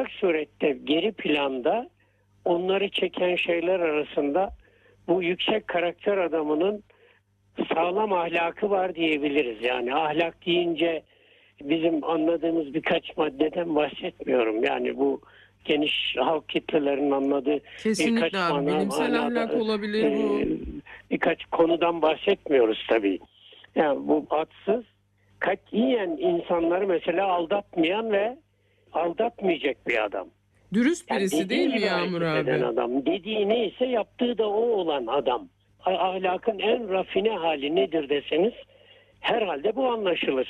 mutlak surette geri planda onları çeken şeyler arasında bu yüksek karakter adamının sağlam ahlakı var diyebiliriz. Yani ahlak deyince bizim anladığımız birkaç maddeden bahsetmiyorum. Yani bu geniş halk kitlelerinin anladığı Kesinlikle birkaç abi. Bilimsel ahlak olabilir bu. Birkaç konudan bahsetmiyoruz tabii. Yani bu adsız, katiyen insanları mesela aldatmayan ve aldatmayacak bir adam. Dürüst Yani birisi değil mi Yağmur abi? Adam. Dediği neyse yaptığı da o olan adam. Ahlakın en rafine hali nedir deseniz herhalde bu anlaşılır.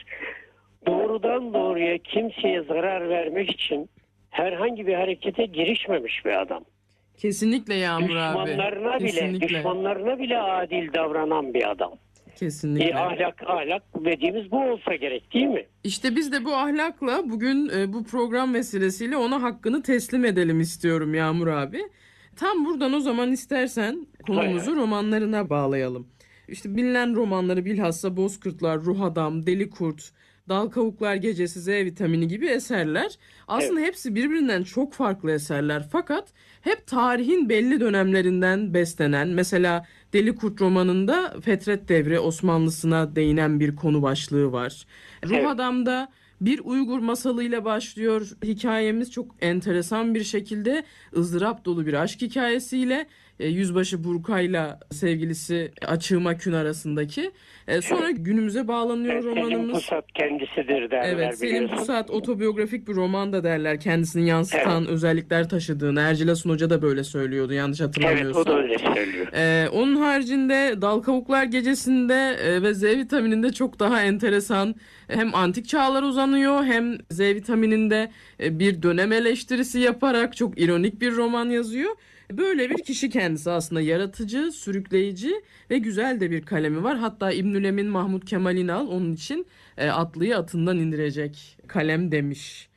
Doğrudan doğruya kimseye zarar vermek için herhangi bir harekete girişmemiş bir adam. Kesinlikle Yağmur abi. Düşmanlarına bile adil davranan bir adam. Kesinlikle. Ahlak dediğimiz bu olsa gerek değil mi? İşte biz de bu ahlakla bugün bu program vesilesiyle ona hakkını teslim edelim istiyorum Yağmur abi. Tam buradan o zaman istersen konumuzu romanlarına bağlayalım. İşte bilinen romanları bilhassa Bozkırtlar, Ruh Adam, Deli Kurt, Dal Kavuklar Gecesi, Z Vitamini gibi eserler. Aslında hepsi birbirinden çok farklı eserler fakat hep tarihin belli dönemlerinden beslenen, mesela Deli Kurt romanında Fetret Devri Osmanlısına değinen bir konu başlığı var. Ruh Adam'da bir Uygur masalıyla başlıyor. Hikayemiz çok enteresan bir şekilde ızdırap dolu bir aşk hikayesiyle Yüzbaşı Burkay'la sevgilisi Açığım Akün arasındaki. Sonra günümüze bağlanıyor romanımız. Selim Pusat kendisidir derler. Evet, Selim Pusat otobiyografik bir roman da derler. Kendisini yansıtan özellikler taşıdığını. Ercil Asun Hoca da böyle söylüyordu yanlış hatırlamıyorsam. Evet, o da öyle söylüyor. Onun haricinde Dal Kavuklar Gecesi'nde ve Z Vitamini'nde çok daha enteresan, hem antik çağlar uzanıyor hem Z Vitamini'nde bir dönem eleştirisi yaparak çok ironik bir roman yazıyor. Böyle bir kişi kendisi, aslında yaratıcı, sürükleyici ve güzel de bir kalemi var. Hatta İbnül Emin Mahmut Kemal İnal onun için atlıyı atından indirecek kalem demiş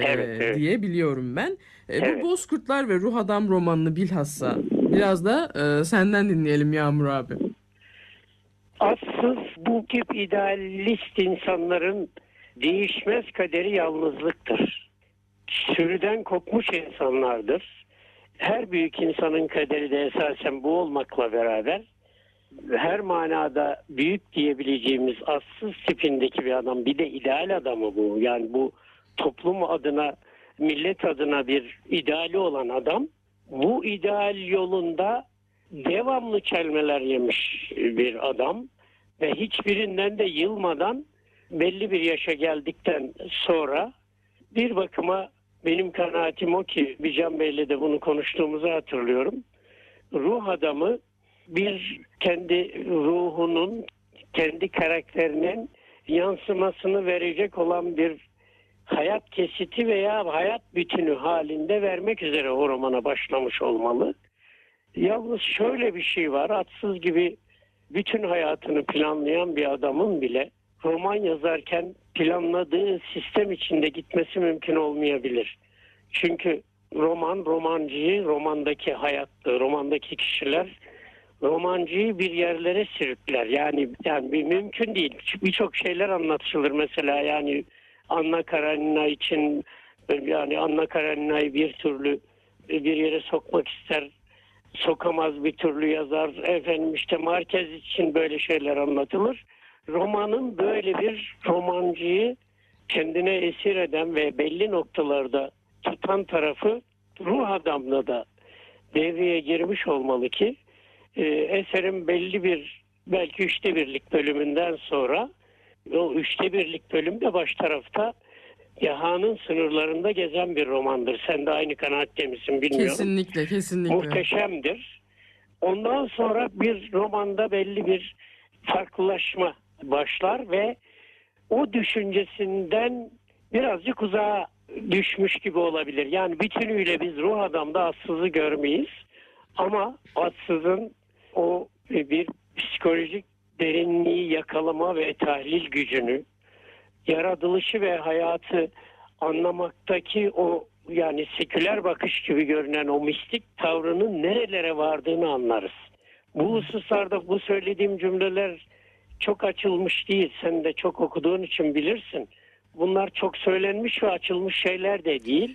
diye biliyorum ben. Bu Bozkurtlar ve Ruh Adam romanını bilhassa biraz da senden dinleyelim Yağmur abi. Aslında bu tip idealist insanların değişmez kaderi yalnızlıktır. Sürüden kopmuş insanlardır. Her büyük insanın kaderi de esasen bu olmakla beraber her manada büyük diyebileceğimiz atsız tipindeki bir adam. Bir de ideal adamı bu. Yani bu toplum adına, millet adına bir ideali olan adam. Bu ideal yolunda devamlı çelmeler yemiş bir adam. Ve hiçbirinden de yılmadan belli bir yaşa geldikten sonra bir bakıma benim kanaatim o ki Bican Bey'le de bunu konuştuğumuzu hatırlıyorum. Ruh adamı bir kendi ruhunun, kendi karakterinin yansımasını verecek olan bir hayat kesiti veya hayat bütünü halinde vermek üzere o romana başlamış olmalı. Yalnız şöyle bir şey var, atsız gibi bütün hayatını planlayan bir adamın bile roman yazarken planladığı sistem içinde gitmesi mümkün olmayabilir. Çünkü romancıyı, romandaki hayat, romandaki kişiler romancıyı bir yerlere sürükler. Yani bir mümkün değil. Birçok şeyler anlatılır mesela, yani Anna Karenina için, yani Anna Karenina'yı bir türlü bir yere sokmak ister, sokamaz bir türlü yazar. Efendim işte Marquez için böyle şeyler anlatılır. Romanın böyle bir romancıyı kendine esir eden ve belli noktalarda tutan tarafı ruh adamla da devreye girmiş olmalı ki eserin belli bir, belki 1/3 bölümünden sonra o 1/3 bölümde baş tarafta yahanın sınırlarında gezen bir romandır. Sen de aynı kanaatte misin bilmiyorum. Kesinlikle. Muhteşemdir. Ondan sonra bir romanda belli bir farklılaşma başlar ve o düşüncesinden birazcık uzağa düşmüş gibi olabilir. Yani bütünüyle biz ruh adamda atsızı görmeyiz. Ama atsızın o bir psikolojik derinliği yakalama ve tahlil gücünü, yaratılışı ve hayatı anlamaktaki o, yani seküler bakış gibi görünen o mistik tavrının nerelere vardığını anlarız. Bu hususlarda bu söylediğim cümleler çok açılmış değil. Sen de çok okuduğun için bilirsin. Bunlar çok söylenmiş ve açılmış şeyler de değil.